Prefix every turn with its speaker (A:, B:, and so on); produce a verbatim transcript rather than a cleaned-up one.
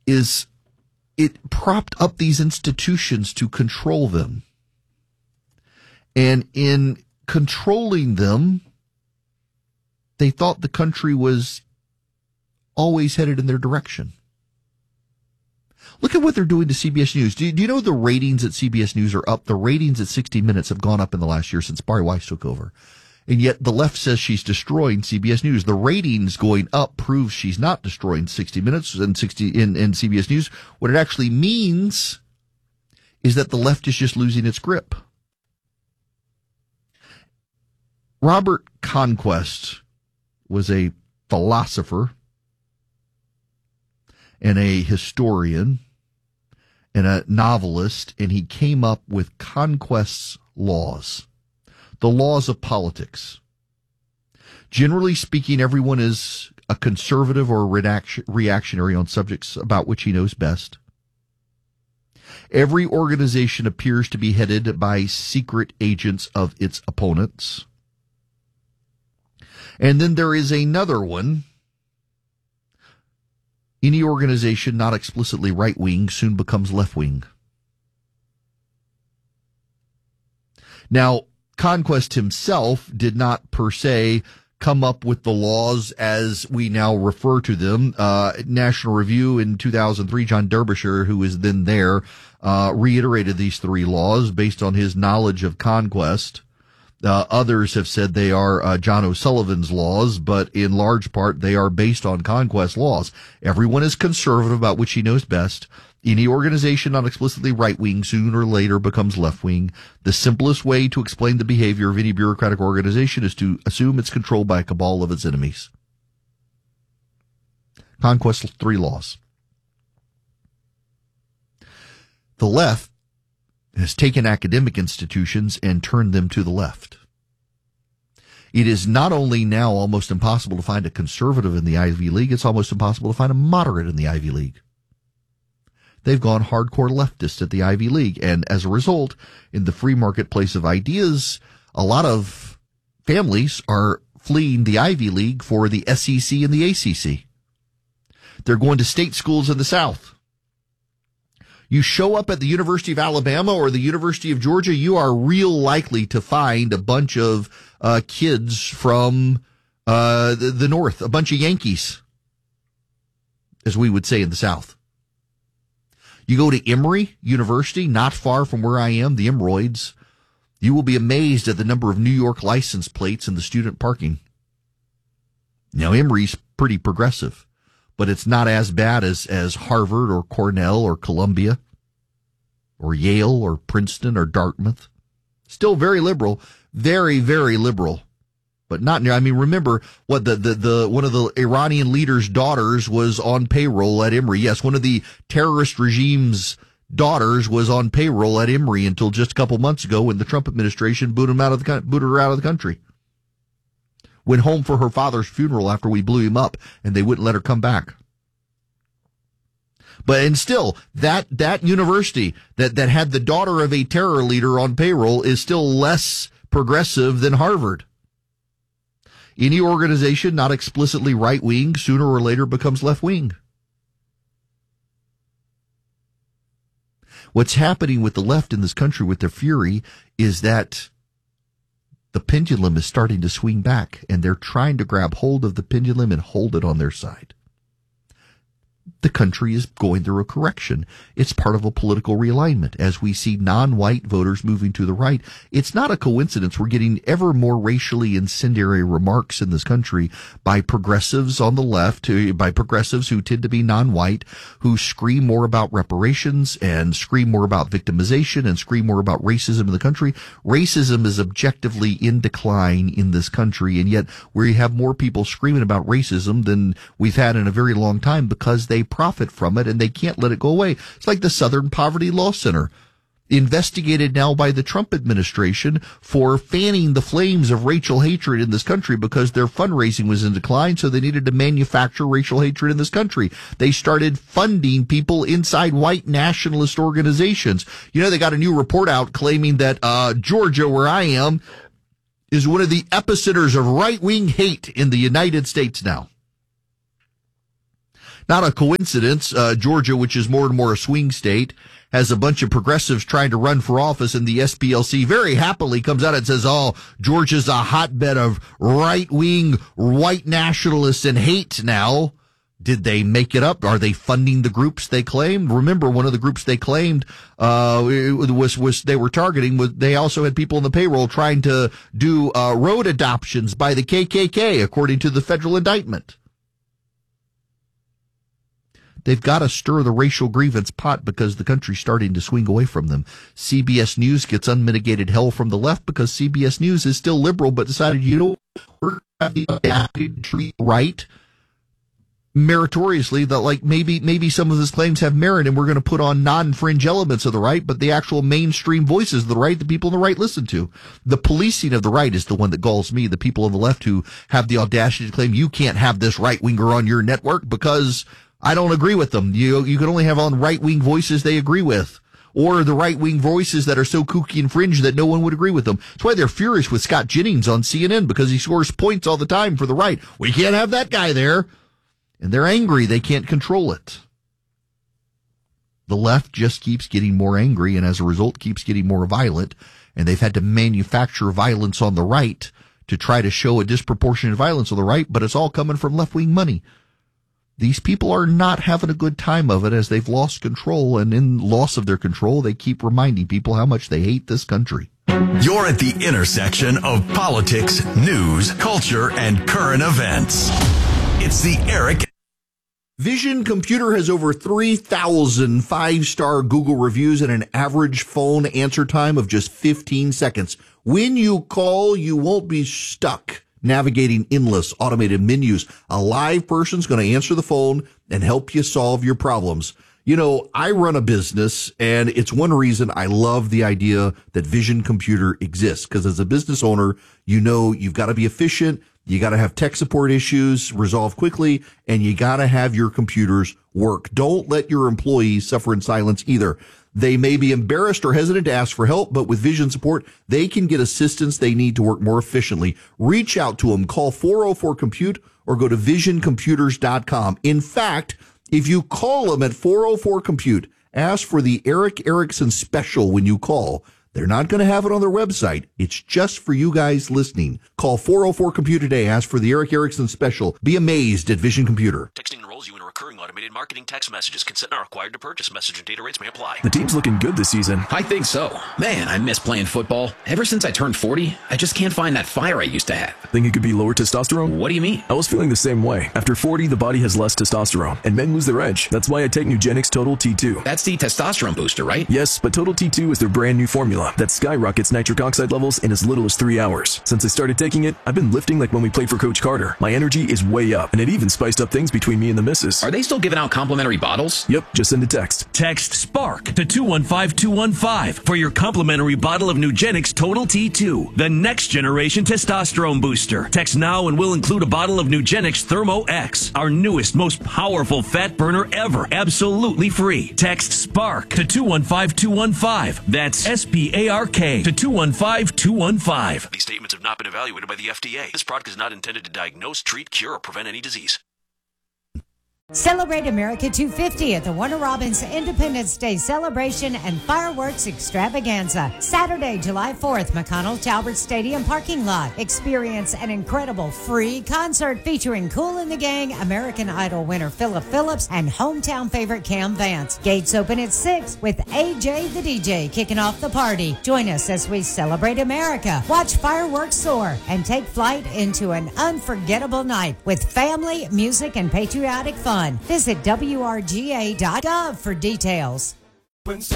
A: is it propped up these institutions to control them. And in controlling them, they thought the country was always headed in their direction. Look at what they're doing to C B S News. Do you, do you know the ratings at C B S News are up? The ratings at sixty minutes have gone up in the last year since Bari Weiss took over. And yet the left says she's destroying C B S News. The ratings going up proves she's not destroying sixty minutes and sixty in, in C B S News. What it actually means is that the left is just losing its grip. Robert Conquest was a philosopher and a historian and a novelist, and he came up with Conquest's laws, the laws of politics. Generally speaking, everyone is a conservative or reaction, reactionary on subjects about which he knows best. Every organization appears to be headed by secret agents of its opponents. And then there is another one. Any organization not explicitly right-wing soon becomes left-wing. Now, Conquest himself did not per se come up with the laws as we now refer to them. Uh, National Review in two thousand three, John Derbyshire, who was then there, uh, reiterated these three laws based on his knowledge of Conquest. Uh, others have said they are uh, John O'Sullivan's laws, but in large part they are based on Conquest laws. Everyone is conservative about which he knows best. Any organization not explicitly right-wing sooner or later becomes left-wing. The simplest way to explain the behavior of any bureaucratic organization is to assume it's controlled by a cabal of its enemies. Conquest's three laws. The left has taken academic institutions and turned them to the left. It is not only now almost impossible to find a conservative in the Ivy League, it's almost impossible to find a moderate in the Ivy League. They've gone hardcore leftist at the Ivy League, and as a result, in the free marketplace of ideas, a lot of families are fleeing the Ivy League for the S E C and the A C C. They're going to state schools in the South. You show up at the University of Alabama or the University of Georgia, you are real likely to find a bunch of uh, kids from uh, the, the North, a bunch of Yankees, as we would say in the South. You go to Emory University, not far from where I am, the Emeroids, you will be amazed at the number of New York license plates in the student parking. Now, Emory's pretty progressive, but it's not as bad as, as Harvard or Cornell or Columbia or Yale or Princeton or Dartmouth. Still very liberal, very, very liberal, but not near. I mean, remember what the, the, the, one of the Iranian leader's daughters was on payroll at Emory. Yes, one of the terrorist regime's daughters was on payroll at Emory until just a couple months ago when the Trump administration booted him out of the, booted her out of the country. Went home for her father's funeral after we blew him up, and they wouldn't let her come back. But, and still, that, that university that, that had the daughter of a terror leader on payroll is still less progressive than Harvard. Any organization not explicitly right-wing sooner or later becomes left-wing. What's happening with the left in this country with their fury is that the pendulum is starting to swing back, and they're trying to grab hold of the pendulum and hold it on their side. The country is going through a correction. It's part of a political realignment. As we see non-white voters moving to the right, it's not a coincidence we're getting ever more racially incendiary remarks in this country by progressives on the left, by progressives who tend to be non-white, who scream more about reparations and scream more about victimization and scream more about racism in the country. Racism is objectively in decline in this country, and yet we have more people screaming about racism than we've had in a very long time because they profit from it and they can't let it go away. It's like the Southern Poverty Law Center, investigated now by the Trump administration for fanning the flames of racial hatred in this country because their fundraising was in decline, so they needed to manufacture racial hatred in this country. They started funding people inside white nationalist organizations. You know, they got a new report out claiming that uh Georgia, where I am, is one of the epicenters of right-wing hate in the United States now. Not a coincidence. Uh, Georgia, which is more and more a swing state, has a bunch of progressives trying to run for office, and the S P L C very happily comes out and says, oh, Georgia's a hotbed of right-wing white nationalists and hate now. Did they make it up? Are they funding the groups they claimed? Remember, one of the groups they claimed uh was was they were targeting. Was they also had people on the payroll trying to do uh road adoptions by the K K K, according to the federal indictment. They've got to stir the racial grievance pot because the country's starting to swing away from them. C B S News gets unmitigated hell from the left because C B S News is still liberal, but decided, you know, we're going to treat right meritoriously, that like maybe maybe some of his claims have merit, and we're going to put on non-fringe elements of the right, but the actual mainstream voices of the right, the people on the right listen to. The policing of the right is the one that galls me. The people on the left who have the audacity to claim you can't have this right-winger on your network because I don't agree with them. You you can only have on right-wing voices they agree with, or the right-wing voices that are so kooky and fringe that no one would agree with them. That's why they're furious with Scott Jennings on C N N, because he scores points all the time for the right. We can't have that guy there. And they're angry they can't control it. The left just keeps getting more angry, and as a result keeps getting more violent, and they've had to manufacture violence on the right to try to show a disproportionate violence on the right, but it's all coming from left-wing money. These people are not having a good time of it as they've lost control, and in loss of their control, they keep reminding people how much they hate this country.
B: You're at the intersection of politics, news, culture, and current events. It's the Eric.
A: Vision Computer has over three thousand five-star Google reviews and an average phone answer time of just fifteen seconds. When you call, you won't be stuck navigating endless automated menus. A live person's going to answer the phone and help you solve your problems. You know, I run a business, and it's one reason I love the idea that Vision Computer exists, because as a business owner, you know you've got to be efficient. You got to have tech support issues resolved quickly, and you got to have your computers work. Don't let your employees suffer in silence either. They may be embarrassed or hesitant to ask for help, but with Vision support, they can get assistance they need to work more efficiently. Reach out to them. Call four oh four compute or go to vision computers dot com. In fact, if you call them at four oh four compute, ask for the Eric Erickson special when you call. They're not going to have it on their website. It's just for you guys listening. Call four oh four compute today. Ask for the Eric Erickson special. Be amazed at Vision Computer.
C: Texting enrolls you in a recurring automated marketing text messages. Consent not required to purchase. Message and data rates may apply.
D: The team's looking good this season.
E: I think so. Man, I miss playing football. Ever since I turned forty, I just can't find that fire I used to have.
D: Think it could be lower testosterone?
E: What do you mean?
D: I was feeling the same way. After forty, the body has less testosterone, and men lose their edge. That's why I take Nugenix Total T two.
E: That's the testosterone booster, right?
D: Yes, but Total T two is their brand new formula that skyrockets nitric oxide levels in as little as three hours. Since I started taking it, I've been lifting like when we played for Coach Carter. My energy is way up, and it even spiced up things between me and the missus.
E: Are they still giving out complimentary bottles?
D: Yep, just send a text.
F: Text SPARK to two one five two one five for your complimentary bottle of Nugenix Total T two, the next generation testosterone booster. Text now and we'll include a bottle of Nugenix Thermo X, our newest, most powerful fat burner ever, absolutely free. Text SPARK to two one five two one five. That's S P A R K to two one five two one five.
C: These statements have not been evaluated by the F D A. This product is not intended to diagnose, treat, cure, or prevent any disease.
G: Celebrate America two fifty at the Warner Robins Independence Day Celebration and Fireworks Extravaganza. Saturday, July fourth, McConnell Talbert Stadium parking lot. Experience an incredible free concert featuring Kool and the Gang, American Idol winner Philip Phillips, and hometown favorite Cam Vance. Gates open at six with A J the D J kicking off the party. Join us as we celebrate America, watch fireworks soar, and take flight into an unforgettable night with family, music, and patriotic fun. Visit W R G A dot gov for details.